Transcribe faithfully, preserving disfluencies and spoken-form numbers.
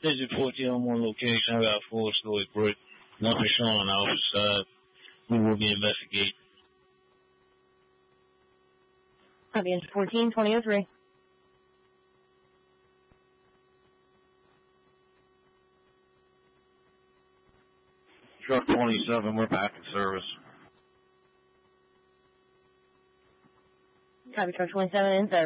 Digit fourteen on one location. I got a four-story brick. Nothing shown on the opposite side. We will be investigating. Copy, engine fourteen, twenty oh three. Truck twenty-seven, we're back in service. Copy, truck twenty-seven in service.